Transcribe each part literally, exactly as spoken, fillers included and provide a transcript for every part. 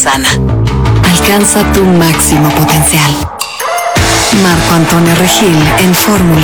Sana. Alcanza tu máximo potencial. Marco Antonio Regil en Fórmula.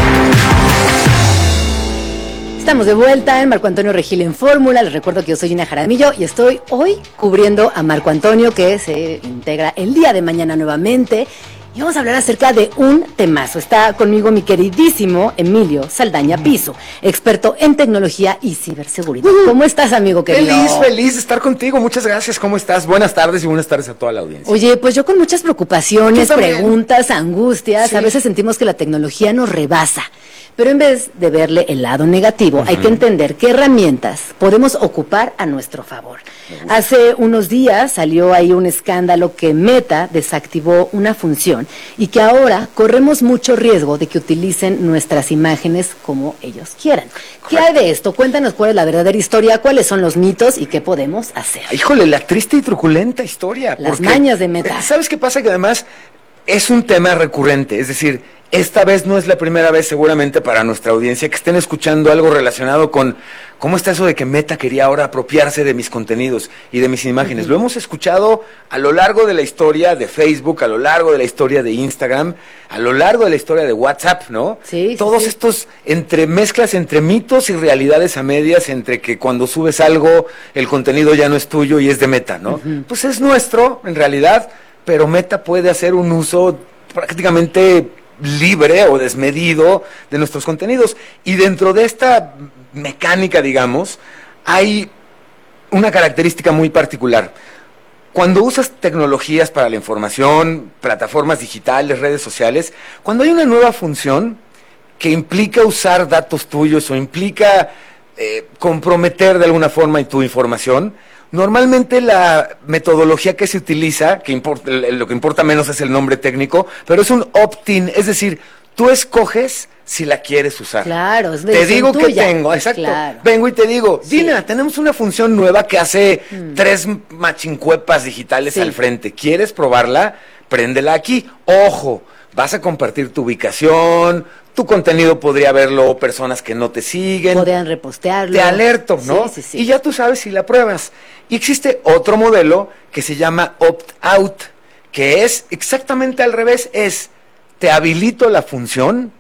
Estamos de vuelta en Marco Antonio Regil en Fórmula. Les recuerdo que yo soy Gina Jaramillo y estoy hoy cubriendo a Marco Antonio, que se integra el día de mañana nuevamente. Y vamos a hablar acerca de un temazo. Está conmigo mi queridísimo Emilio Saldaña Piso, experto en tecnología y ciberseguridad. Uh, ¿Cómo estás, amigo querido? Feliz, feliz de estar contigo. Muchas gracias. ¿Cómo estás? Buenas tardes y buenas tardes a toda la audiencia. Oye, pues yo con muchas preocupaciones, preguntas, angustias. Sí. A veces sentimos que la tecnología nos rebasa. Pero en vez de verle el lado negativo, uh-huh. hay que entender qué herramientas podemos ocupar a nuestro favor. Hace unos días salió ahí un escándalo que Meta desactivó una función y que ahora corremos mucho riesgo de que utilicen nuestras imágenes como ellos quieran. Correcto. ¿Qué hay de esto? Cuéntanos cuál es la verdadera historia, cuáles son los mitos y qué podemos hacer. Híjole, la triste y truculenta historia. Las porque, mañas de Meta. ¿Sabes qué pasa? Que además es un tema recurrente, es decir, esta vez no es la primera vez seguramente para nuestra audiencia que estén escuchando algo relacionado con cómo está eso de que Meta quería ahora apropiarse de mis contenidos y de mis imágenes. Uh-huh. Lo hemos escuchado a lo largo de la historia de Facebook, a lo largo de la historia de Instagram, a lo largo de la historia de WhatsApp, ¿no? Sí, Todos sí. estos entremezclas entre mitos y realidades a medias, entre que cuando subes algo el contenido ya no es tuyo y es de Meta, ¿no? Uh-huh. Pues es nuestro, en realidad, pero Meta puede hacer un uso prácticamente libre o desmedido de nuestros contenidos. Y dentro de esta mecánica, digamos, hay una característica muy particular. Cuando usas tecnologías para la información, plataformas digitales, redes sociales, cuando hay una nueva función que implica usar datos tuyos o implica eh, comprometer de alguna forma tu información, normalmente la metodología que se utiliza, que importa, lo que importa menos es el nombre técnico, pero es un opt-in, es decir, tú escoges si la quieres usar. Claro, es te digo tuya. que tengo, exacto. Claro. Vengo y te digo, sí. Dina, tenemos una función nueva que hace mm. tres machincuepas digitales sí. al frente. ¿Quieres probarla? Préndela aquí. Ojo, vas a compartir tu ubicación, tu contenido podría verlo personas que no te siguen. Podrían repostearlo. Te alerto, ¿no? Sí, sí, sí. Y ya tú sabes si la pruebas. Y existe otro modelo que se llama opt-out, que es exactamente al revés, es te habilito la función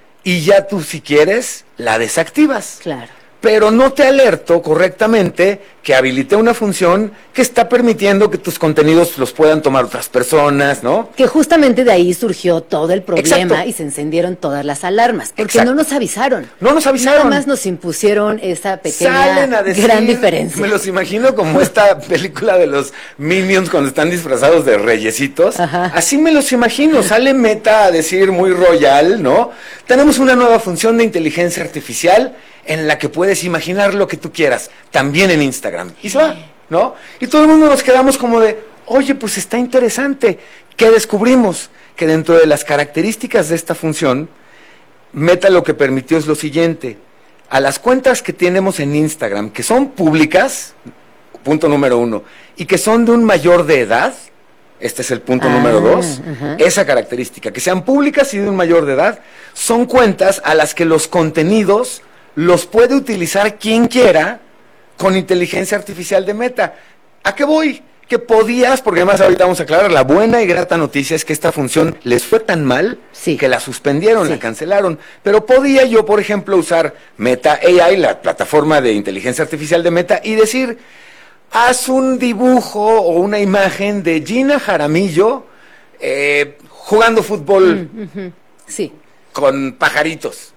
y ya tú si quieres la desactivas. Claro. Pero no te alerto correctamente que habilité una función que está permitiendo que tus contenidos los puedan tomar otras personas, ¿no? Que justamente de ahí surgió todo el problema. Exacto. Y se encendieron todas las alarmas, porque Exacto. no nos avisaron. No nos avisaron. Nada más nos impusieron esa pequeña Salen a decir, gran diferencia. Me los imagino como esta película de los Minions cuando están disfrazados de reyesitos. Ajá. Así me los imagino. Sale Meta a decir muy royal, ¿no? Tenemos una nueva función de inteligencia artificial en la que puedes imaginar lo que tú quieras, también en Instagram. Y se va, ¿no? Y todo el mundo nos quedamos como de, oye, pues está interesante. ¿Qué descubrimos? Que dentro de las características de esta función, Meta lo que permitió es lo siguiente. A las cuentas que tenemos en Instagram, que son públicas, punto número uno, y que son de un mayor de edad, este es el punto ah, número dos, uh-huh. esa característica, que sean públicas y de un mayor de edad, son cuentas a las que los contenidos los puede utilizar quien quiera con inteligencia artificial de Meta. ¿A qué voy? Que podías, porque además ahorita vamos a aclarar, la buena y grata noticia es que esta función les fue tan mal sí. que la suspendieron, sí. la cancelaron. Pero podía yo, por ejemplo, usar Meta A I, la plataforma de inteligencia artificial de Meta, y decir, haz un dibujo o una imagen de Gina Jaramillo eh, jugando fútbol mm, uh-huh. sí. con pajaritos.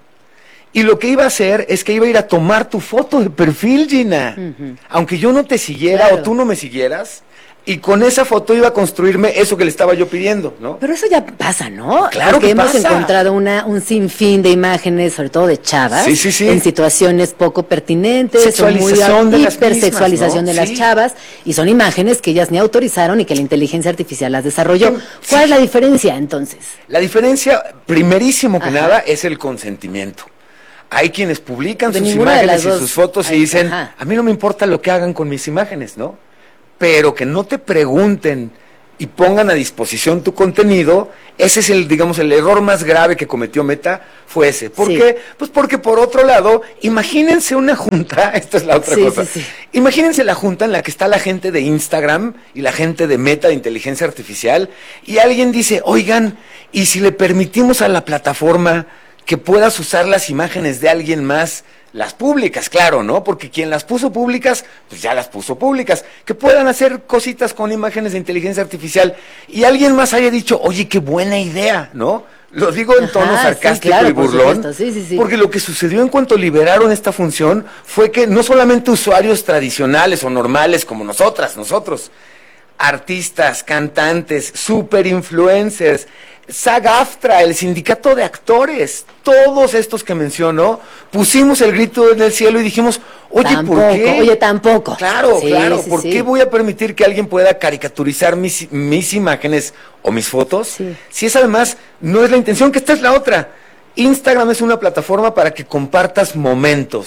Y lo que iba a hacer es que iba a ir a tomar tu foto de perfil, Gina. Uh-huh. Aunque yo no te siguiera claro. o tú no me siguieras. Y con esa foto iba a construirme eso que le estaba yo pidiendo, ¿no? Pero eso ya pasa, ¿no? Claro Porque que hemos pasa. encontrado una, un sinfín de imágenes, sobre todo de chavas, sí, sí, sí. en situaciones poco pertinentes, sexualización muy de las hipersexualización mismas, ¿no? de Sí. las chavas, y son imágenes que ellas ni autorizaron y que la inteligencia artificial las desarrolló. Sí. ¿Cuál es la diferencia entonces? La diferencia, primerísimo que Ajá. nada, es el consentimiento. Hay quienes publican de sus y imágenes y sus fotos Ay, y dicen, ajá. a mí no me importa lo que hagan con mis imágenes, ¿no? Pero que no te pregunten y pongan a disposición tu contenido. Ese es el, digamos, el error más grave que cometió Meta, fue ese. ¿Por Sí. qué? Pues porque por otro lado, imagínense una junta, esta es la otra Sí, cosa, sí, sí. imagínense la junta en la que está la gente de Instagram y la gente de Meta de inteligencia artificial, y alguien dice, oigan, ¿y si le permitimos a la plataforma que puedas usar las imágenes de alguien más, las públicas, claro, ¿no? Porque quien las puso públicas, pues ya las puso públicas, que puedan hacer cositas con imágenes de inteligencia artificial, y alguien más haya dicho, oye, qué buena idea, ¿no? Lo digo en tono Ajá, sí, sarcástico claro, y por burlón, supuesto, sí, sí, sí. porque lo que sucedió en cuanto liberaron esta función fue que no solamente usuarios tradicionales o normales como nosotras, nosotros, artistas, cantantes, super influencers, SAG-AFTRA, el sindicato de actores, todos estos que menciono, pusimos el grito en el cielo y dijimos, oye, Tampoco, ¿por qué? oye, tampoco. Claro, Sí, claro, sí, ¿por sí. qué voy a permitir que alguien pueda caricaturizar mis, mis imágenes o mis fotos? Sí. Si es además, no es la intención, que esta es la otra. Instagram es una plataforma para que compartas momentos.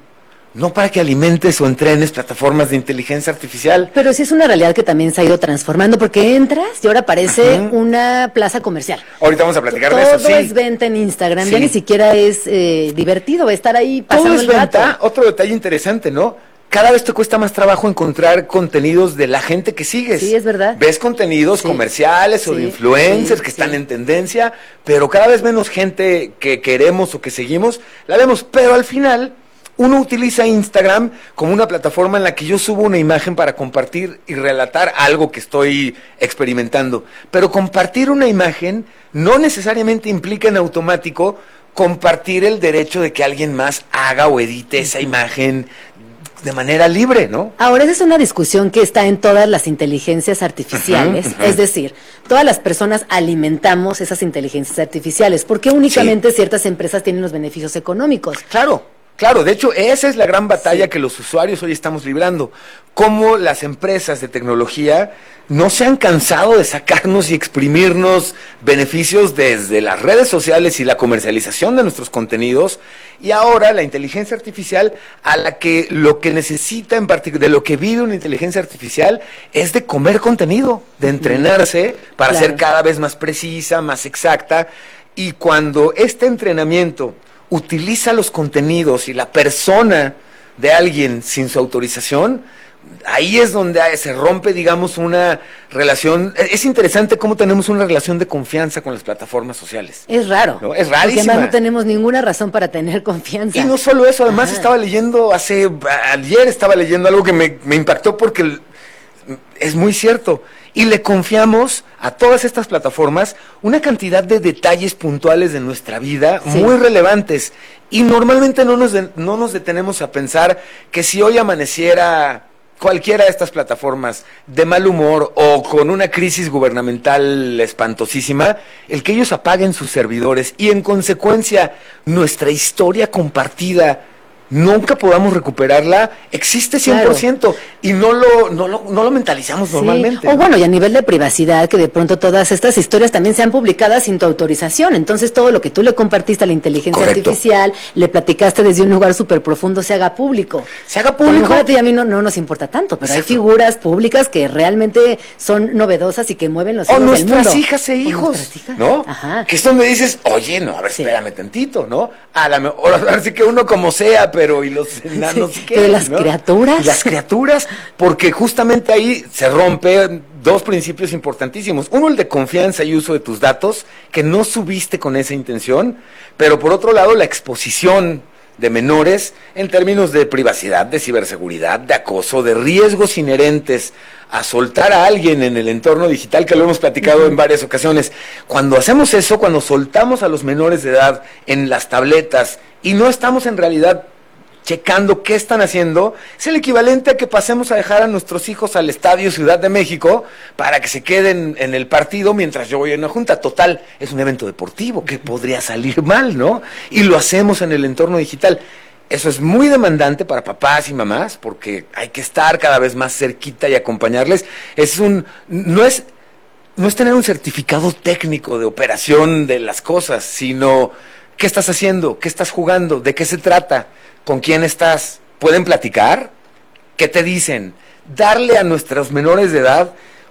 No para que alimentes o entrenes plataformas de inteligencia artificial. Pero sí es una realidad que también se ha ido transformando, porque entras y ahora parece Ajá. una plaza comercial. Ahorita vamos a platicar Todo de eso, sí. es venta en Instagram, ya Sí. ni siquiera es eh, divertido estar ahí Todo pasando es el rato. venta. Otro detalle interesante, ¿no? Cada vez te cuesta más trabajo encontrar contenidos de la gente que sigues. Sí, es verdad. Ves contenidos Sí. comerciales o de Sí, influencers sí, que sí. están en tendencia, pero cada vez menos gente que queremos o que seguimos, la vemos. Pero al final, uno utiliza Instagram como una plataforma en la que yo subo una imagen para compartir y relatar algo que estoy experimentando. Pero compartir una imagen no necesariamente implica en automático compartir el derecho de que alguien más haga o edite esa imagen de manera libre, ¿no? Ahora, esa es una discusión que está en todas las inteligencias artificiales, Ujú, ujú. es decir, todas las personas alimentamos esas inteligencias artificiales, porque únicamente ciertas empresas tienen los beneficios económicos. Claro, claro, de hecho esa es la gran batalla Sí. que los usuarios hoy estamos librando. Cómo las empresas de tecnología no se han cansado de sacarnos y exprimirnos beneficios desde las redes sociales y la comercialización de nuestros contenidos, y ahora la inteligencia artificial, a la que lo que necesita en particular, de lo que vive una inteligencia artificial, es de comer contenido, de entrenarse para Claro. ser cada vez más precisa, más exacta, y cuando este entrenamiento utiliza los contenidos y la persona de alguien sin su autorización, ahí es donde se rompe, digamos, una relación. Es interesante cómo tenemos una relación de confianza con las plataformas sociales. Es raro. No, es Porque rarísima. además no tenemos ninguna razón para tener confianza. Y no solo eso, además Ajá. estaba leyendo, hace, ayer estaba leyendo algo que me, me impactó porque el- es muy cierto. Y le confiamos a todas estas plataformas una cantidad de detalles puntuales de nuestra vida Sí. muy relevantes. Y normalmente no nos, de- no nos detenemos a pensar que si hoy amaneciera cualquiera de estas plataformas de mal humor o con una crisis gubernamental espantosísima, el que ellos apaguen sus servidores y en consecuencia nuestra historia compartida nunca podamos recuperarla, existe cien por ciento y no lo, no lo, no lo mentalizamos Sí. normalmente. O bueno, y a nivel de privacidad, que de pronto todas estas historias también sean publicadas sin tu autorización. Entonces todo lo que tú le compartiste a la inteligencia Correcto. artificial, le platicaste desde un lugar súper profundo, se haga público. Se haga A lo público. mejor a ti y a mí no, no nos importa tanto, pero Exacto. hay figuras públicas que realmente son novedosas y que mueven los O hilos del nuestras mundo. hijas e O hijos, nuestras hijas. ¿no? Ajá. Que es donde dices, oye, no, a ver, Sí. espérame tantito, ¿no? A la mejor, ahora sí que uno como sea, pero y los enanos, Sí, ¿qué? pero las ¿no? criaturas. Y las criaturas, porque justamente ahí se rompen dos principios importantísimos. Uno, el de confianza y uso de tus datos, que no subiste con esa intención, pero por otro lado, la exposición de menores en términos de privacidad, de ciberseguridad, de acoso, de riesgos inherentes a soltar a alguien en el entorno digital, que lo hemos platicado en varias ocasiones. Cuando hacemos eso, cuando soltamos a los menores de edad en las tabletas y no estamos en realidad checando qué están haciendo, es el equivalente a que pasemos a dejar a nuestros hijos al Estadio Ciudad de México para que se queden en el partido mientras yo voy a una junta. Total, es un evento deportivo, que podría salir mal, ¿no? Y lo hacemos en el entorno digital. Eso es muy demandante para papás y mamás, porque hay que estar cada vez más cerquita y acompañarles. Es un, no es, no es tener un certificado técnico de operación de las cosas, sino qué estás haciendo, qué estás jugando, de qué se trata, con quién estás, pueden platicar, qué te dicen, darle a nuestros menores de edad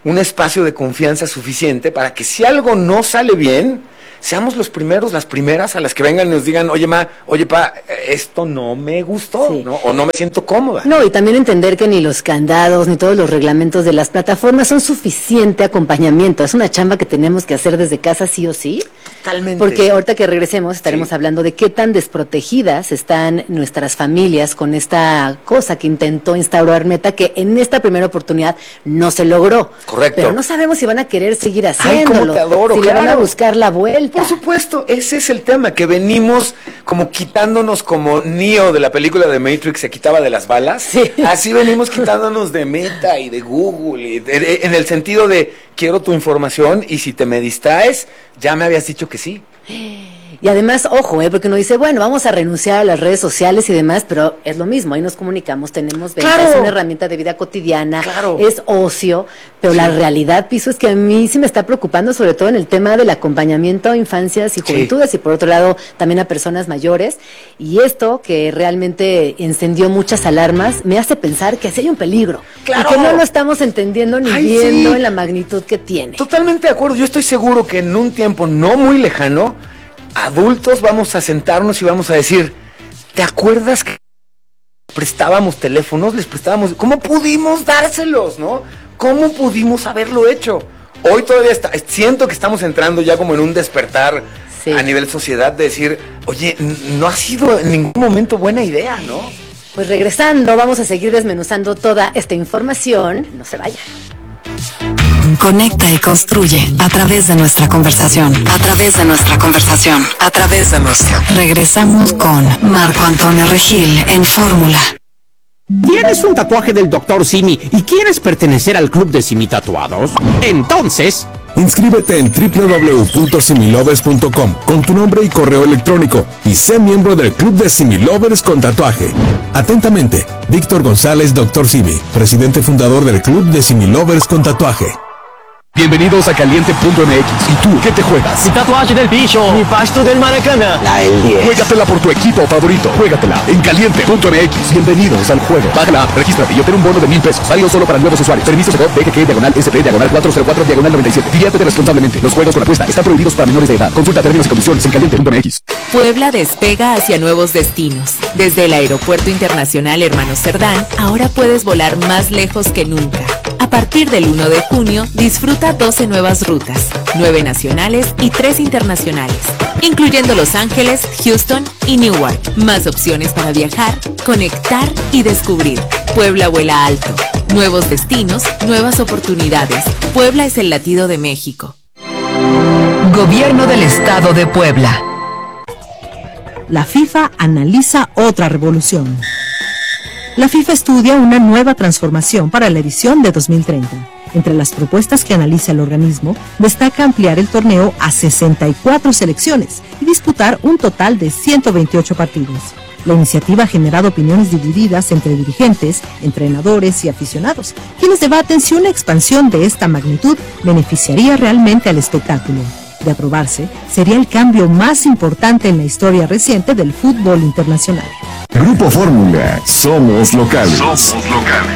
un espacio de confianza suficiente para que si algo no sale bien, seamos los primeros, las primeras a las que vengan y nos digan, oye, ma, oye, pa, esto no me gustó, sí. ¿no? O no me siento cómoda. No, y también entender que ni los candados, ni todos los reglamentos de las plataformas son suficiente acompañamiento. Es una chamba que tenemos que hacer desde casa sí o sí. Totalmente. Porque ahorita que regresemos estaremos sí. hablando de qué tan desprotegidas están nuestras familias con esta cosa que intentó instaurar Meta, que en esta primera oportunidad no se logró. Correcto. Pero no sabemos si van a querer seguir haciéndolo. Ay, cómo te adoro, si claro. le van a buscar la vuelta. Por supuesto, ese es el tema, que venimos como quitándonos como Neo de la película de Matrix se quitaba de las balas. Sí. Así venimos quitándonos de Meta y de Google, y de, de, en el sentido de quiero tu información y si te me distraes, ya me habías dicho que sí. Y además, ojo, ¿eh? porque uno dice, bueno, vamos a renunciar a las redes sociales y demás, pero es lo mismo, ahí nos comunicamos, tenemos ventas, claro. es una herramienta de vida cotidiana, claro. es ocio, pero sí. la realidad, Piso, es que a mí sí me está preocupando, sobre todo en el tema del acompañamiento a infancias y juventudes, sí. y por otro lado, también a personas mayores, y esto que realmente encendió muchas alarmas, me hace pensar que sí hay un peligro, claro. y que no lo estamos entendiendo ni Ay, viendo sí. en la magnitud que tiene. Totalmente de acuerdo, yo estoy seguro que en un tiempo no muy lejano, adultos vamos a sentarnos y vamos a decir, ¿te acuerdas que prestábamos teléfonos? Les prestábamos, ¿cómo pudimos dárselos, no? ¿Cómo pudimos haberlo hecho? Hoy todavía está, siento que estamos entrando ya como en un despertar sí. a nivel sociedad de decir, oye, no ha sido en ningún momento buena idea, ¿no? Pues regresando, vamos a seguir desmenuzando toda esta información, no se vayan. Conecta y construye a través de nuestra conversación, a través de nuestra conversación, a través de nuestra. Regresamos con Marco Antonio Regil en Fórmula. ¿Tienes un tatuaje del doctor Simi y quieres pertenecer al club de Simi Tatuados? Entonces, inscríbete en doble u doble u doble u punto similovers punto com con tu nombre y correo electrónico y sé miembro del club de Similovers con tatuaje. Atentamente, Víctor González, doctor Simi, presidente fundador del club de Similovers con tatuaje. Bienvenidos a Caliente punto M X. ¿Y tú qué te juegas? Mi tatuaje del bicho, mi pasto del Maracaná. La L diez. Juégatela por tu equipo favorito. Juégatela en Caliente punto M X. Bienvenidos al juego. Bájala, regístrate y obtén un bono de mil pesos. Válido solo para nuevos usuarios. Permiso de B G G diagonal S P diagonal cuatro cero cuatro diagonal noventa y siete. Diviértete responsablemente. Los juegos con apuesta están prohibidos para menores de edad. Consulta términos y condiciones en Caliente punto M X. Puebla despega hacia nuevos destinos. Desde el Aeropuerto Internacional Hermanos Cerdán, ahora puedes volar más lejos que nunca. A partir del uno de junio, disfruta doce nuevas rutas, nueve nacionales y tres internacionales, incluyendo Los Ángeles, Houston y Newark. Más opciones para viajar, conectar y descubrir. Puebla vuela alto. Nuevos destinos, nuevas oportunidades. Puebla es el latido de México. Gobierno del Estado de Puebla. La FIFA analiza otra revolución. La FIFA estudia una nueva transformación para la edición de dos mil treinta. Entre las propuestas que analiza el organismo, destaca ampliar el torneo a sesenta y cuatro selecciones y disputar un total de ciento veintiocho partidos. La iniciativa ha generado opiniones divididas entre dirigentes, entrenadores y aficionados, quienes debaten si una expansión de esta magnitud beneficiaría realmente al espectáculo. De aprobarse, sería el cambio más importante en la historia reciente del fútbol internacional. Grupo Fórmula, somos locales. Somos locales.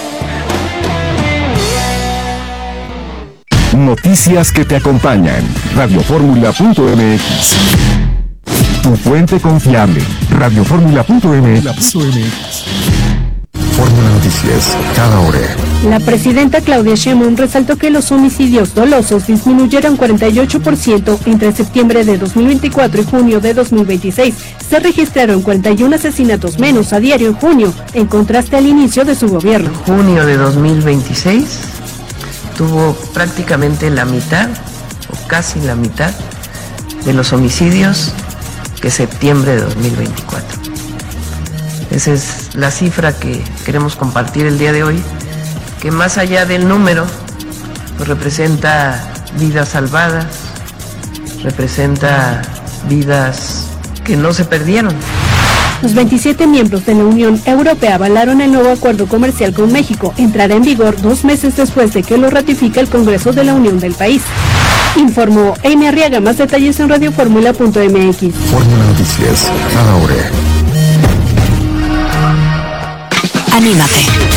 Noticias que te acompañan. radio fórmula punto m x. Tu fuente confiable. radio fórmula punto m x. Fórmula Noticias, cada hora. La presidenta Claudia Sheinbaum resaltó que los homicidios dolosos disminuyeron cuarenta y ocho por ciento entre septiembre de dos mil veinticuatro y junio de dos mil veintiséis. Se registraron cuarenta y uno asesinatos menos a diario en junio, en contraste al inicio de su gobierno. Junio de dos mil veintiséis tuvo prácticamente la mitad, o casi la mitad, de los homicidios que septiembre de dos mil veinticuatro. Esa es la cifra que queremos compartir el día de hoy, que más allá del número, pues representa vidas salvadas, representa vidas que no se perdieron. Los veintisiete miembros de la Unión Europea avalaron el nuevo acuerdo comercial con México. Entrará en vigor dos meses después de que lo ratifique el Congreso de la Unión del país. Informó Amy Arriaga. Más detalles en radio fórmula punto m x. Fórmula Noticias, cada hora. Anímate.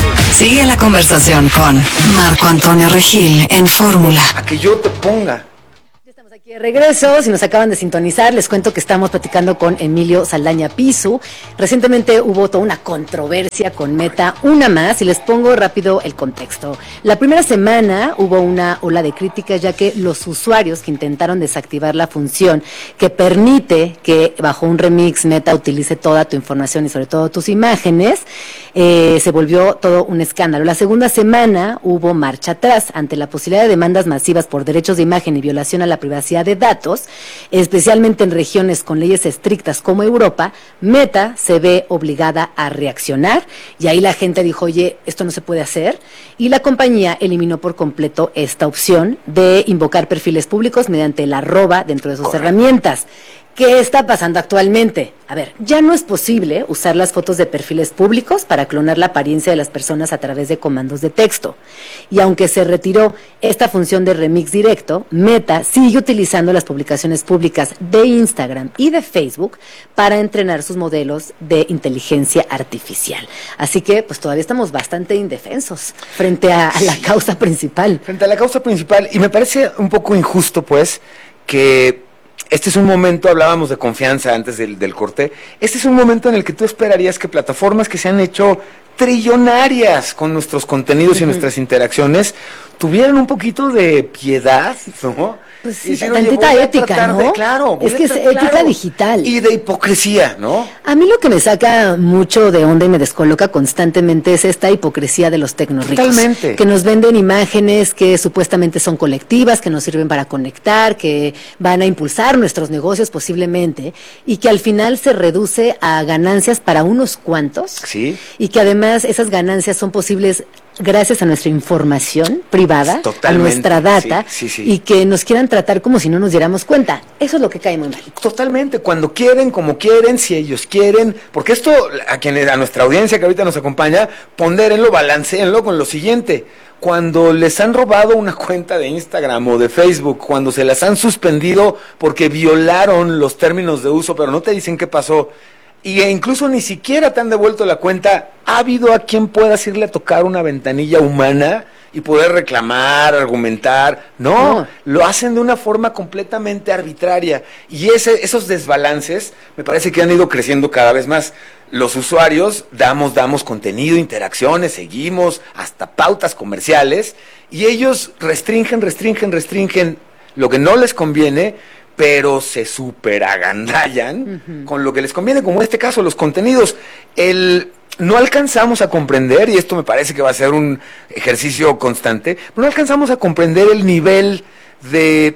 Sigue la conversación con Marco Antonio Regil en Fórmula. A que yo te ponga. Aquí de regreso, si nos acaban de sintonizar, les cuento que estamos platicando con Emilio Saldaña Pisu. Recientemente hubo toda una controversia con Meta, una más, y les pongo rápido el contexto. La primera semana hubo una ola de críticas, ya que los usuarios que intentaron desactivar la función que permite que bajo un remix Meta utilice toda tu información y sobre todo tus imágenes, eh, se volvió todo un escándalo. La segunda semana hubo marcha atrás ante la posibilidad de demandas masivas por derechos de imagen y violación a la privacidad de datos, especialmente en regiones con leyes estrictas como Europa. Meta se ve obligada a reaccionar y ahí la gente dijo, oye, esto no se puede hacer, y la compañía eliminó por completo esta opción de invocar perfiles públicos mediante el arroba dentro de sus Correcto. herramientas. ¿Qué está pasando actualmente? A ver, ya no es posible usar las fotos de perfiles públicos para clonar la apariencia de las personas a través de comandos de texto. Y aunque se retiró esta función de remix directo, Meta sigue utilizando las publicaciones públicas de Instagram y de Facebook para entrenar sus modelos de inteligencia artificial. Así que, pues todavía estamos bastante indefensos frente a, a la causa principal. Frente a la causa principal, y me parece un poco injusto, pues, que este es un momento, hablábamos de confianza antes del, del corte, este es un momento en el que tú esperarías que plataformas que se han hecho trillonarias con nuestros contenidos uh-huh. y nuestras interacciones tuvieran un poquito de piedad, ¿no? Pues sí, tantita ética, ¿no? De, claro, es que es ética claro, digital. Y de hipocresía, ¿no? A mí lo que me saca mucho de onda y me descoloca constantemente es esta hipocresía de los tecnorricos. Totalmente. Que nos venden imágenes que supuestamente son colectivas, que nos sirven para conectar, que van a impulsar nuestros negocios posiblemente, y que al final se reduce a ganancias para unos cuantos. Sí. Y que además esas ganancias son posibles gracias a nuestra información privada, Totalmente, a nuestra data, sí, sí, sí. y que nos quieran tratar como si no nos diéramos cuenta. Eso es lo que cae muy mal. Totalmente, cuando quieren, como quieren, si ellos quieren, porque esto, a quienes, a nuestra audiencia que ahorita nos acompaña, pondérenlo, balanceénlo con lo siguiente. Cuando les han robado una cuenta de Instagram o de Facebook, cuando se las han suspendido porque violaron los términos de uso, pero no te dicen qué pasó, y incluso ni siquiera te han devuelto la cuenta, ¿ha habido a quien puedas irle a tocar una ventanilla humana y poder reclamar, argumentar? No, no, lo hacen de una forma completamente arbitraria, y ese, esos desbalances me parece que han ido creciendo cada vez más. Los usuarios damos, damos contenido, interacciones, seguimos, hasta pautas comerciales, y ellos restringen, restringen, restringen lo que no les conviene, pero se superagandallan uh-huh. con lo que les conviene, como en este caso, los contenidos. El, no alcanzamos a comprender, y esto me parece que va a ser un ejercicio constante, pero no alcanzamos a comprender el nivel de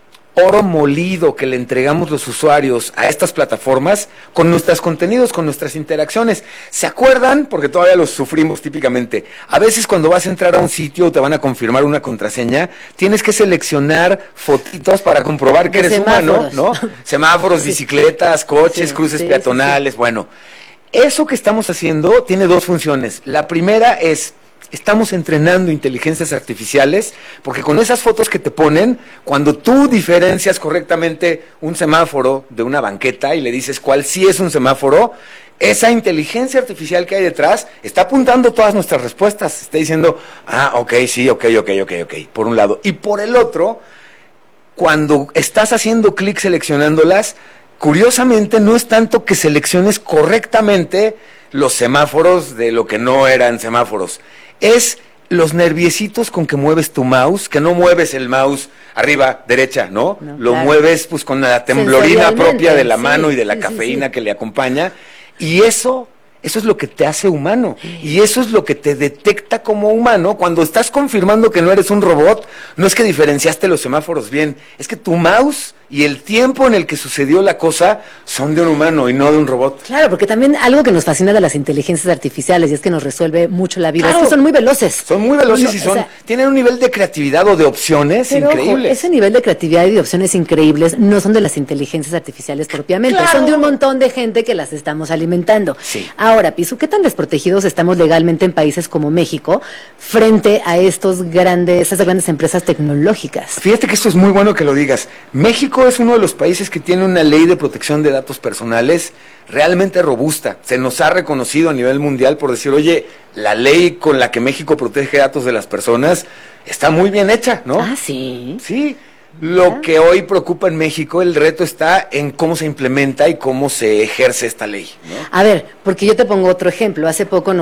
oro molido que le entregamos los usuarios a estas plataformas con nuestros contenidos, con nuestras interacciones. ¿Se acuerdan? Porque todavía los sufrimos típicamente. A veces cuando vas a entrar a un sitio o te van a confirmar una contraseña, tienes que seleccionar fotitos para comprobar que eres semáforos. humano, ¿no? Semáforos, sí. bicicletas, coches, sí, cruces sí, peatonales, sí, sí. Bueno. Eso que estamos haciendo tiene dos funciones. La primera es, estamos entrenando inteligencias artificiales, porque con esas fotos que te ponen, cuando tú diferencias correctamente un semáforo de una banqueta y le dices cuál sí es un semáforo, esa inteligencia artificial que hay detrás está apuntando todas nuestras respuestas, está diciendo, ah, ok, sí, ok, ok, ok, ok, por un lado. Y por el otro, cuando estás haciendo clic seleccionándolas, curiosamente no es tanto que selecciones correctamente los semáforos de lo que no eran semáforos, es los nerviecitos con que mueves tu mouse, que no mueves el mouse arriba, derecha, ¿no? no Lo claro. mueves pues con la temblorina propia de la sí, mano y de la sí, cafeína sí, sí. que le acompaña, y eso... Eso es lo que te hace humano, y eso es lo que te detecta como humano. Cuando estás confirmando que no eres un robot, no es que diferenciaste los semáforos bien, es que tu mouse y el tiempo en el que sucedió la cosa son de un humano y no de un robot. Claro, porque también algo que nos fascina de las inteligencias artificiales y es que nos resuelve mucho la vida, claro, es que son muy veloces. Son muy veloces no, y son, o sea, tienen un nivel de creatividad o de opciones pero, increíbles. Ojo, ese nivel de creatividad y de opciones increíbles no son de las inteligencias artificiales propiamente, claro. son de un montón de gente que las estamos alimentando. Sí. Ahora, Pisu, ¿qué tan desprotegidos estamos legalmente en países como México frente a estos grandes, estas grandes empresas tecnológicas? Fíjate que esto es muy bueno que lo digas. México es uno de los países que tiene una ley de protección de datos personales realmente robusta. Se nos ha reconocido a nivel mundial por decir, oye, la ley con la que México protege datos de las personas está muy bien hecha, ¿no? Ah, sí. Sí. Lo que hoy preocupa en México, el reto está en cómo se implementa y cómo se ejerce esta ley, ¿no? A ver, porque yo te pongo otro ejemplo. Hace poco nos